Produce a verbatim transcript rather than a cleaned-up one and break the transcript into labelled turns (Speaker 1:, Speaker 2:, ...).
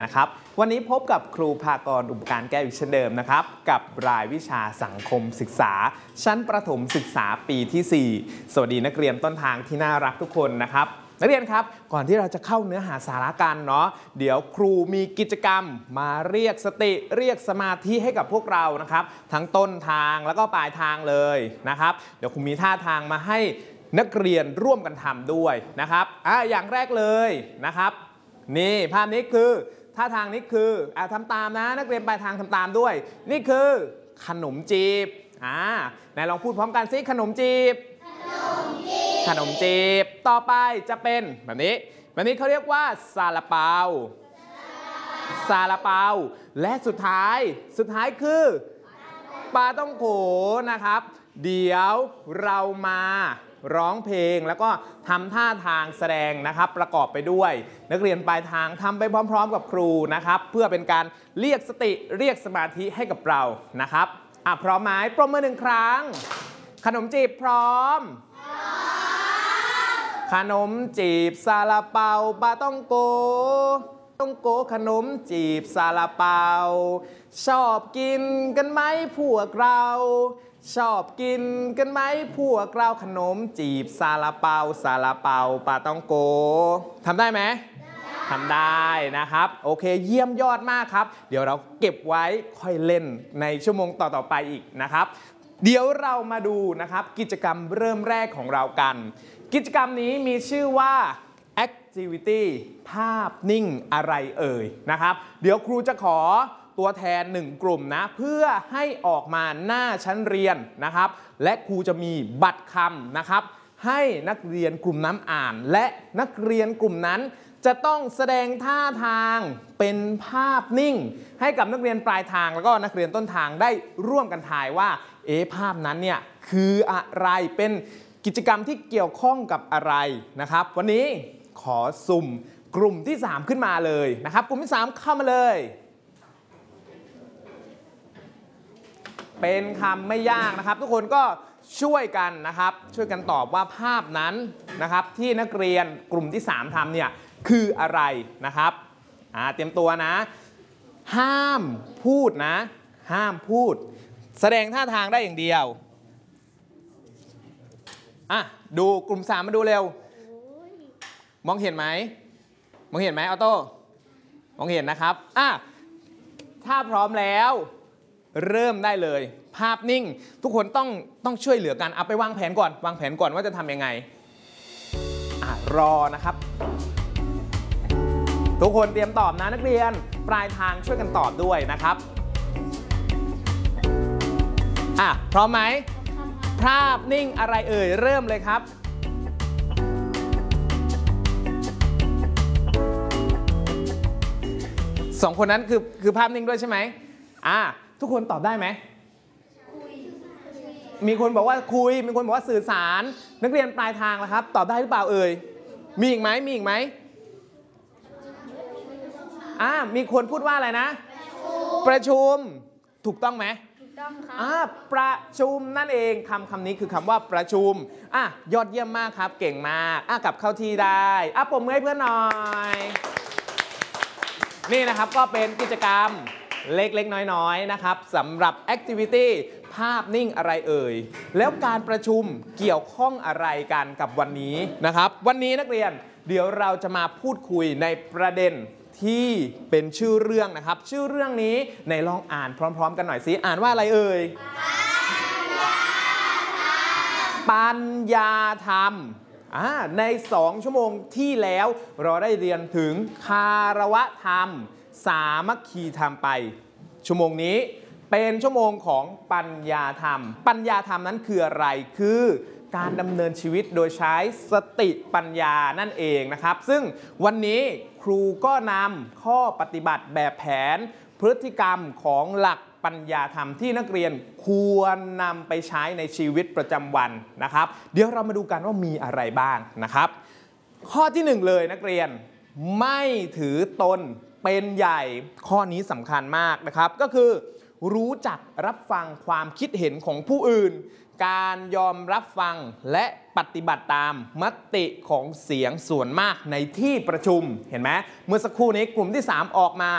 Speaker 1: นะครับวันนี้พบกับครูภากรอุปการแก้วอีกเช่นเดิมนะครับกับรายวิชาสังคมศึกษาชั้นประถมศึกษาปีที่ สี่สวัสดีนักเรียนต้นทางที่น่ารักทุกคนนะครับนักเรียนครับก่อนที่เราจะเข้าเนื้อหาสาระกันเนาะเดี๋ยวครูมีกิจกรรมมาเรียกสติเรียกสมาธิให้กับพวกเรานะครับทั้งต้นทางแล้วก็ปลายทางเลยนะครับเดี๋ยวครูมีท่าทางมาให้นักเรียนร่วมกันทำด้วยนะครับอ่ะอย่างแรกเลยนะครับนี่ภาพนี้คือท่าทางนี้คืออ่าทำตามนะนักเรียนปลายทางทำตามด้วยนี่คือขนมจีบอ่าไหนลองพูดพร้อมกันสิขนมจีบขนมจีบขนมจีบต่อไปจะเป็นแบบนี้แบบนี้เขาเรียกว่าซาลาเปาซาลาเปาและสุดท้ายสุดท้ายคือปลาต้องโขนะครับเดี๋ยวเรามาร้องเพลงแล้วก็ทำท่าทางแสดงนะครับประกอบไปด้วยนักเรียนปลายทางทำไปพร้อมๆกับครูนะครับเพื่อเป็นการเรียกสติเรียกสมาธิให้กับเรานะครับอ่ะพร้อมไหมปรบมือหนึ่งครั้งขนมจีบพร้อมขนมจีบซาลาเปาปลาต้องโกต้องโกขนมจีบซาลาเปาชอบกินกันไหมพวกเราชอบกินกันไหมพวกเราขนมจีบซาลาเปาซาลาเปาปลาต้องโกทำได้ไหมทำได้นะครับโอเคเยี่ยมยอดมากครับเดี๋ยวเราเก็บไว้ค่อยเล่นในชั่วโมงต่อๆไปอีกนะครับเดี๋ยวเรามาดูนะครับกิจกรรมเริ่มแรกของเรากันกิจกรรมนี้มีชื่อว่า activity ภาพนิ่งอะไรเอ่ยนะครับเดี๋ยวครูจะขอตัวแทนหนึ่งกลุ่มนะเพื่อให้ออกมาหน้าชั้นเรียนนะครับและครูจะมีบัตรคำนะครับให้นักเรียนกลุ่มนั้นอ่านและนักเรียนกลุ่มนั้นจะต้องแสดงท่าทางเป็นภาพนิ่งให้กับนักเรียนปลายทางแล้วก็นักเรียนต้นทางได้ร่วมกันทายว่าเอ๊ะภาพนั้นเนี่ยคืออะไรเป็นกิจกรรมที่เกี่ยวข้องกับอะไรนะครับวันนี้ขอสุ่มกลุ่มที่สามขึ้นมาเลยนะครับกลุ่มที่สามเข้ามาเลยเป็นคำไม่ยากนะครับทุกคนก็ช่วยกันนะครับช่วยกันตอบว่าภาพนั้นนะครับที่นักเรียนกลุ่มที่สามทำเนี่ยคืออะไรนะครับอ่าเตรียมตัวนะห้ามพูดนะห้ามพูดแสดงท่าทางได้อย่างเดียวอ่ะดูกลุ่มสามมาดูเร็วมองเห็นไหมมองเห็นไหมออโต้มองเห็นนะครับอ่ะถ้าพร้อมแล้วเริ่มได้เลยภาพนิ่งทุกคนต้องต้องช่วยเหลือกันเอาไปวางแผนก่อนวางแผนก่อนว่าจะทำยังไงอ่ะรอนะครับทุกคนเตรียมตอบนะนักเรียนปลายทางช่วยกันตอบด้วยนะครับอ่ะพร้อมไหมภาพนิ่งอะไรเอ่ยเริ่มเลยครับสองคนนั้นคือคือภาพนิ่งด้วยใช่ไหมอ่ะทุกคนตอบได้ไหมมีคนบอกว่าคุยมีคนบอกว่าสื่อสารนักเรียนปลายทางนะครับตอบได้หรือเปล่าเอ่ยมีอีกไหมมีอีกไหมอ่ามีคนพูดว่าอะไรนะประชุมถูกต้องไหมถูกต้องครับอ่าประชุมนั่นเองคำคำนี้คือคำว่าประชุมอ่ะยอดเยี่ยมมากครับเก่งมากอ่ะกลับเข้าที่ได้อ่ะปรบมือให้เพื่อนหน่อยนี่นะครับก็เป็นกิจกรรมเล็กๆน้อยๆนะครับสำหรับ activity ภาพนิ่งอะไรเอ่ยแล้วการประชุมเกี่ยวข้องอะไรกันกับวันนี้นะครับวันนี้นักเรียนเดี๋ยวเราจะมาพูดคุยในประเด็นที่เป็นชื่อเรื่องนะครับชื่อเรื่องนี้ในลองอ่านพร้อมๆกันหน่อยสิอ่านว่าอะไรเอ่ยปัญญาธรรมในสองชั่วโมงที่แล้วเราได้เรียนถึงคารวะธรรมสามัคคีธรรมไปชั่วโมงนี้เป็นชั่วโมงของปัญญาธรรมปัญญาธรรมนั้นคืออะไรคือการดำเนินชีวิตโดยใช้สติปัญญานั่นเองนะครับซึ่งวันนี้ครูก็นำข้อปฏิบัติแบบแผนพฤติกรรมของหลักปัญญาธรรมที่นักเรียนควรนำไปใช้ในชีวิตประจำวันนะครับเดี๋ยวเรามาดูกันว่ามีอะไรบ้างนะครับข้อที่หนึ่งเลยนักเรียนไม่ถือตนเป็นใหญ่ข้อนี้สำคัญมากนะครับก็คือรู้จักรับฟังความคิดเห็นของผู้อื่นการยอมรับฟังและปฏิบัติตามมติของเสียงส่วนมากในที่ประชุมเห็นไหมเมื่อสักครู่นี้กลุ่มที่สามออกมา